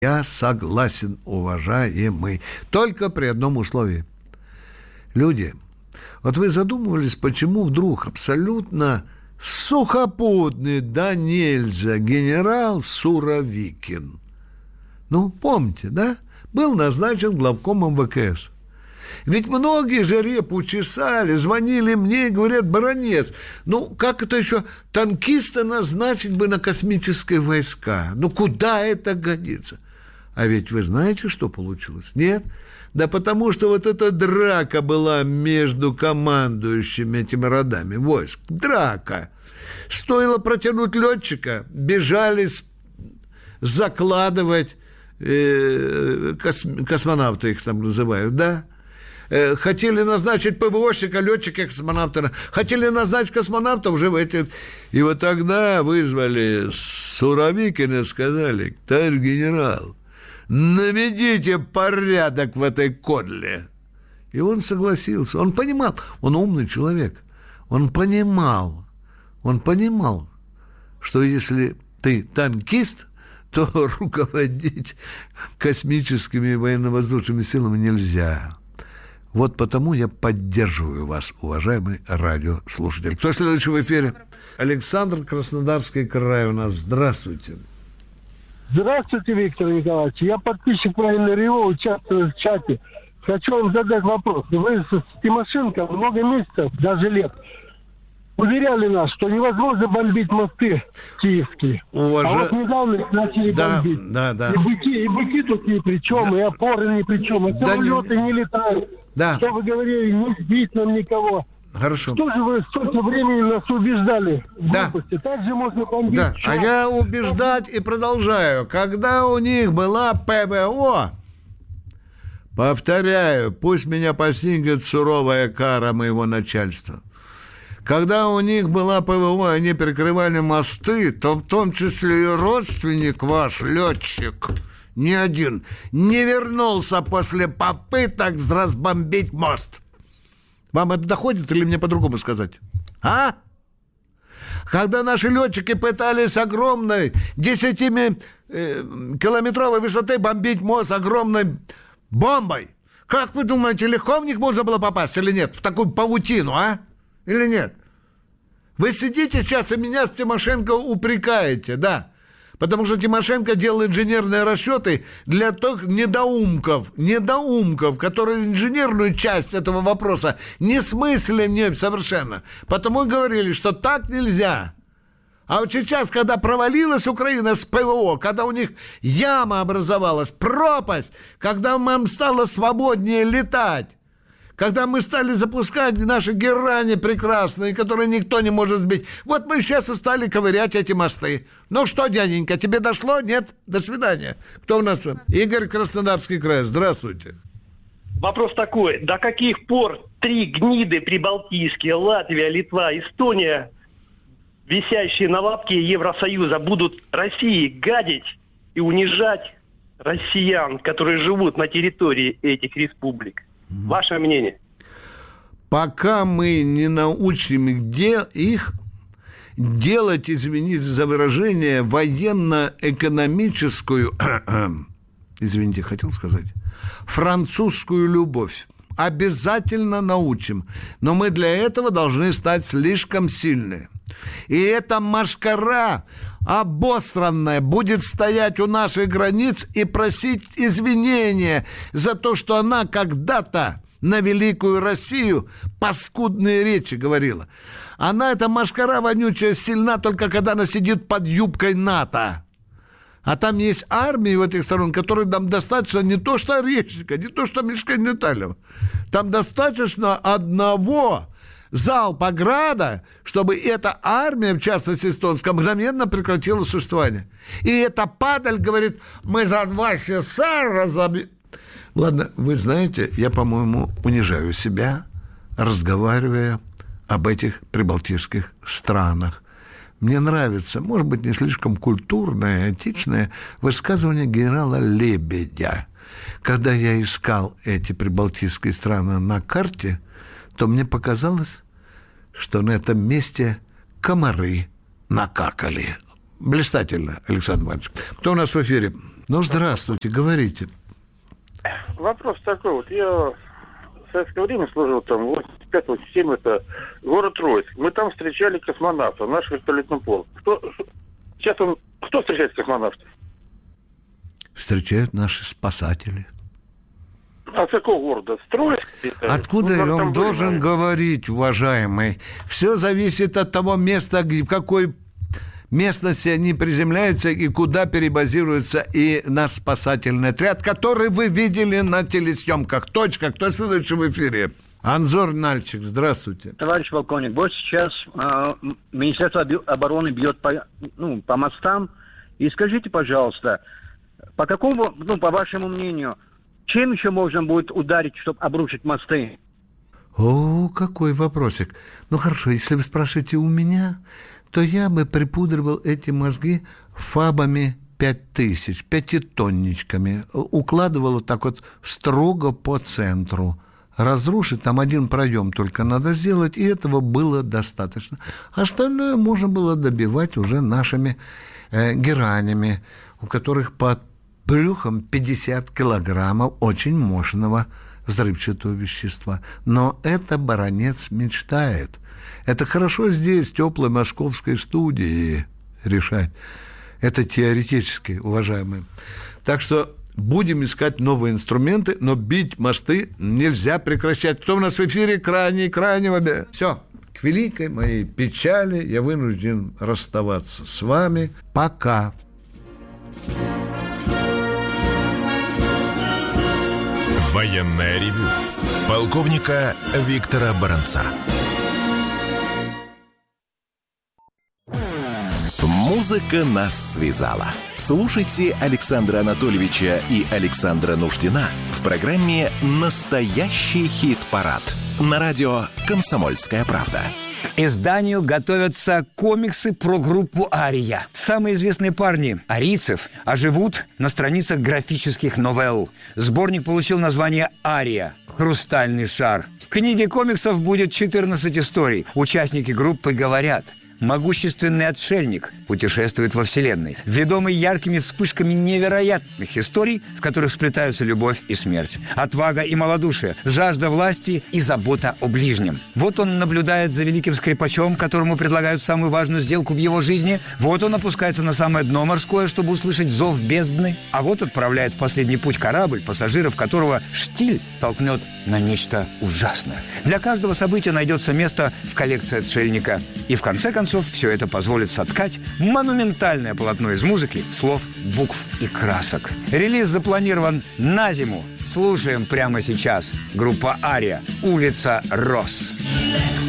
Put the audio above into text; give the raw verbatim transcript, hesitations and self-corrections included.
Я согласен, уважаемый. Только при одном условии. Люди, вот вы задумывались, почему вдруг абсолютно сухопутный, да нельзя, генерал Суровикин. Ну, помните, да? Был назначен главкомом ВКС. Ведь многие же репу чесали, звонили мне и говорят: баронец, ну как это еще танкиста назначить бы на космические войска? Ну куда это годится? А ведь вы знаете, что получилось? Нет? Да потому что вот эта драка была между командующими этими родами войск. Драка. Стоило протянуть летчика, бежали закладывать, э, кос, космонавты их там называют, да? Э, хотели назначить ПВОшника, летчика, космонавта. Хотели назначить космонавта уже в эти... И вот тогда вызвали Суровикина и сказали: товарищ генерал, наведите порядок в этой кодле. И он согласился. Он понимал, он умный человек. Он понимал, он понимал, что если ты танкист, то руководить космическими военно-воздушными силами нельзя. Вот потому я поддерживаю вас, уважаемый радиослушатель. Кто следующий в эфире? Александр, Краснодарский край у нас. Здравствуйте. Здравствуйте, Виктор Николаевич. Я подписчик Военной РИО, участвую в чате. Хочу вам задать вопрос. Вы с Тимошенко много месяцев, даже лет, уверяли нас, что невозможно бомбить мосты киевские. Уваж... А вот недавно их начали да, бомбить. Да, да. И быки, и быки тут ни при чем, да. И опоры ни при чем. И да, самолеты не... не летают. Да. Что вы говорили, не сбить нам никого. Хорошо. Что же вы столько времени нас убеждали в да. глупости? Так же можно бомбить. Да. А я убеждать и продолжаю. Когда у них была ПВО, повторяю, пусть меня постигнет суровая кара моего начальства. Когда у них была ПВО, они перекрывали мосты, то в том числе и родственник ваш, летчик, ни один, не вернулся после попыток разбомбить мост. Вам это доходит или мне по-другому сказать? А? Когда наши летчики пытались огромной десятикилометровой высоты бомбить мост огромной бомбой, как вы думаете, легко в них можно было попасть или нет? В такую паутину, а? Или нет? Вы сидите сейчас и меня с Тимошенко упрекаете, да? Потому что Тимошенко делал инженерные расчеты для тех недоумков, недоумков, которые инженерную часть этого вопроса не смыслят совершенно. Потому говорили, что так нельзя. А вот сейчас, когда провалилась Украина с ПВО, когда у них яма образовалась, пропасть, когда нам стало свободнее летать, когда мы стали запускать наши герани прекрасные, которые никто не может сбить, вот мы сейчас и стали ковырять эти мосты. Ну что, дяденька, тебе дошло? Нет? До свидания. Кто у нас? Игорь, Краснодарский край. Здравствуйте. Вопрос такой. До каких пор три гниды прибалтийские, Латвия, Литва, Эстония, висящие на лапке Евросоюза, будут России гадить и унижать россиян, которые живут на территории этих республик? Ваше мнение? Пока мы не научим их, де- их делать, извините за выражение, военно-экономическую, извините, хотел сказать, французскую любовь. Обязательно научим. Но мы для этого должны стать слишком сильны. И эта машкара обосранная будет стоять у наших границ и просить извинения за то, что она когда-то на великую Россию паскудные речи говорила. Она, эта машкара вонючая, сильна только когда она сидит под юбкой НАТО. А там есть армии в этих сторон, которые нам достаточно не то что Орешника, не то что Мишка Неталева. Там достаточно одного залпа града, чтобы эта армия, в частности эстонская, мгновенно прекратила существование. И эта падаль говорит: мы за два часа разобьем. Ладно, вы знаете, я, по-моему, унижаю себя, разговаривая об этих прибалтийских странах. Мне нравится, может быть, не слишком культурное, этичное высказывание генерала Лебедя. Когда я искал эти прибалтийские страны на карте, то мне показалось, что на этом месте комары накакали. Блистательно, Александр Иванович. Кто у нас в эфире? Ну, здравствуйте, говорите. Вопрос такой, вот я в советское время служил там, восемьдесят пять восемьдесят семь, это город Троицк. Мы там встречали космонавта, наш вертолетный полк. Кто, сейчас он, кто встречает космонавтов? Встречают наши спасатели. А с какого города? Троицк? Откуда ну, я вам должен были, говорить, уважаемый? Все зависит от того места, в какой местности они приземляются и куда перебазируется и наш спасательный отряд, который вы видели на телесъемках. Точка. Кто следующий в эфире? Анзор Нальчик, здравствуйте. Товарищ полковник, вот сейчас э, Министерство обороны бьет по, ну, по мостам. И скажите, пожалуйста, по какому, ну, по вашему мнению, чем еще можно будет ударить, чтобы обрушить мосты? О, какой вопросик. Ну, хорошо, если вы спрашиваете у меня, то я бы припудривал эти мозги фабами пять тысяч, пятитонничками, укладывал вот так вот строго по центру. Разрушить, там один проем только надо сделать, и этого было достаточно. Остальное можно было добивать уже нашими э, геранями, у которых под брюхом пятьдесят килограммов очень мощного взрывчатого вещества. Но это баронец мечтает. Это хорошо здесь, в теплой московской студии, решать. Это теоретически, уважаемые. Так что будем искать новые инструменты, но бить мосты нельзя прекращать. Кто у нас в эфире? Крайний, крайнего. Все. К великой моей печали я вынужден расставаться с вами. Пока. Военное ревю полковника Виктора Баранца. Музыка нас связала. Слушайте Александра Анатольевича и Александра Нуждина в программе «Настоящий хит-парад» на радио «Комсомольская правда». К изданию готовятся комиксы про группу «Ария». Самые известные парни арийцев оживут на страницах графических новелл. Сборник получил название «Ария. Хрустальный шар». В книге комиксов будет четырнадцать историй. Участники группы говорят: могущественный отшельник путешествует во Вселенной, ведомый яркими вспышками невероятных историй, в которых сплетаются любовь и смерть, отвага и малодушие, жажда власти и забота о ближнем. Вот он наблюдает за великим скрипачом, которому предлагают самую важную сделку в его жизни. Вот он опускается на самое дно морское, чтобы услышать зов бездны. А вот отправляет в последний путь корабль, пассажиров которого штиль толкнет на нечто ужасное. Для каждого события найдется место в коллекции отшельника. И в конце концов все это позволит соткать монументальное полотно из музыки, слов, букв и красок. Релиз запланирован на зиму. Слушаем прямо сейчас. Группа «Ария». «Улица Роз».